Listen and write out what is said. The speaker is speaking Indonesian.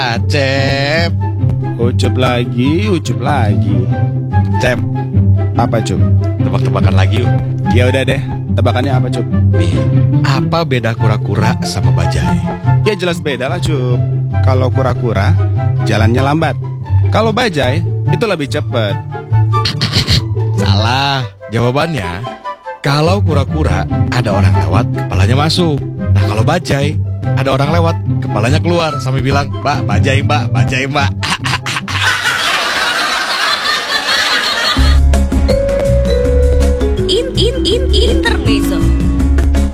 Cep. Ucup lagi. Cep, Apa, Cup? tebak-tebakan lagi yuk. Ya udah deh, tebakannya apa, Cup? Nih, apa beda kura-kura sama bajai? Ya jelas beda lah, Cup. Kalau kura-kura, jalannya lambat. Kalau bajai, itu lebih cepet. Salah. Jawabannya, kalau kura-kura ada orang lewat, kepalanya masuk. Nah kalau bajai, ada orang lewat, kepalanya keluar sambil bilang, Mbak, bajai mbak, bajai mbak. Intermezzo.